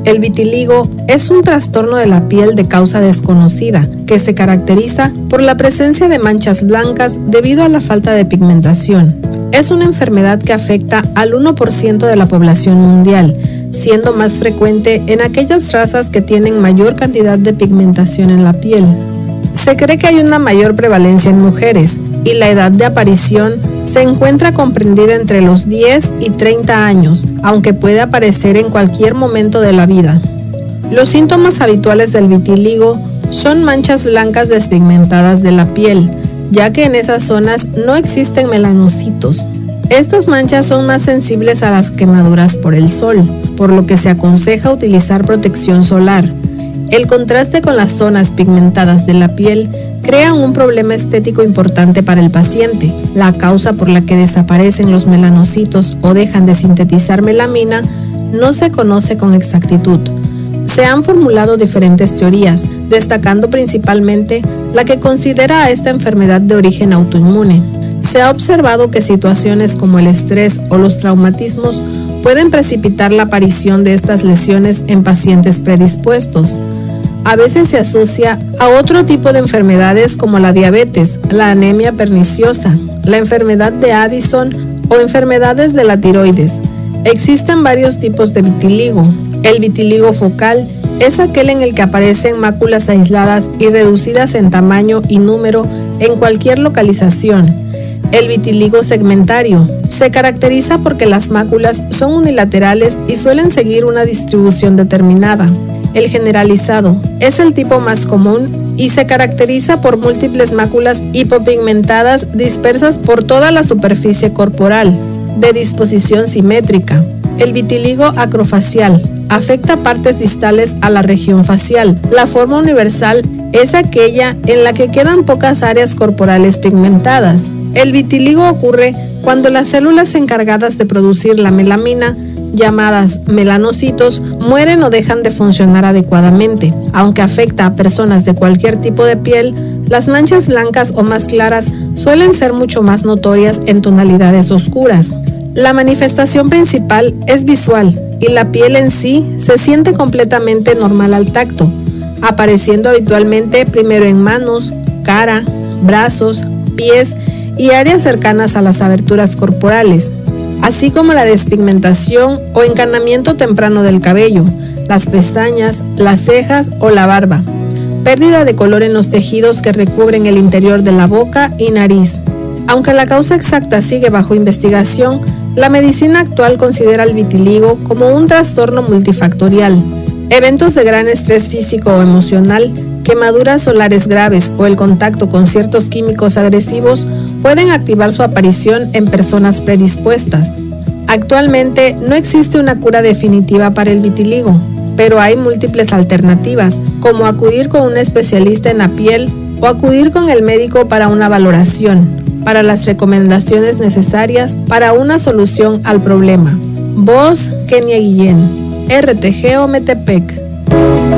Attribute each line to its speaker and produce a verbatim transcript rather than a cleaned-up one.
Speaker 1: El vitiligo es un trastorno de la piel de causa desconocida que se caracteriza por la presencia de manchas blancas debido a la falta de pigmentación. Es una enfermedad que afecta al uno por ciento de la población mundial, siendo más frecuente en aquellas razas que tienen mayor cantidad de pigmentación en la piel. Se cree que hay una mayor prevalencia en mujeres y la edad de aparición se encuentra comprendida entre los diez y treinta años, aunque puede aparecer en cualquier momento de la vida. Los síntomas habituales del vitiligo son manchas blancas despigmentadas de la piel, ya que en esas zonas no existen melanocitos. Estas manchas son más sensibles a las quemaduras por el sol, por lo que se aconseja utilizar protección solar. El contraste con las zonas pigmentadas de la piel crea un problema estético importante para el paciente. La causa por la que desaparecen los melanocitos o dejan de sintetizar melamina no se conoce con exactitud. Se han formulado diferentes teorías, destacando principalmente la que considera a esta enfermedad de origen autoinmune. Se ha observado que situaciones como el estrés o los traumatismos pueden precipitar la aparición de estas lesiones en pacientes predispuestos. A veces se asocia a otro tipo de enfermedades como la diabetes, la anemia perniciosa, la enfermedad de Addison o enfermedades de la tiroides. Existen varios tipos de vitiligo. El vitiligo focal es aquel en el que aparecen máculas aisladas y reducidas en tamaño y número en cualquier localización. El vitiligo segmentario se caracteriza porque las máculas son unilaterales y suelen seguir una distribución determinada. El generalizado es el tipo más común y se caracteriza por múltiples máculas hipopigmentadas dispersas por toda la superficie corporal, de disposición simétrica. El vitiligo acrofacial afecta partes distales a la región facial. La forma universal es aquella en la que quedan pocas áreas corporales pigmentadas. El vitiligo ocurre cuando las células encargadas de producir la melamina, llamadas melanocitos, mueren o dejan de funcionar adecuadamente. Aunque afecta a personas de cualquier tipo de piel, las manchas blancas o más claras suelen ser mucho más notorias en tonalidades oscuras. La manifestación principal es visual y la piel en sí se siente completamente normal al tacto, apareciendo habitualmente primero en manos, cara, brazos, pies y áreas cercanas a las aberturas corporales, así como la despigmentación o encanamiento temprano del cabello, las pestañas, las cejas o la barba, pérdida de color en los tejidos que recubren el interior de la boca y nariz. Aunque la causa exacta sigue bajo investigación, la medicina actual considera el vitiligo como un trastorno multifactorial. Eventos de gran estrés físico o emocional, quemaduras solares graves o el contacto con ciertos químicos agresivos pueden activar su aparición en personas predispuestas. Actualmente no existe una cura definitiva para el vitiligo, pero hay múltiples alternativas, como acudir con un especialista en la piel o acudir con el médico para una valoración, para las recomendaciones necesarias para una solución al problema. Voz, Kenia Guillén, R T G Ometepec.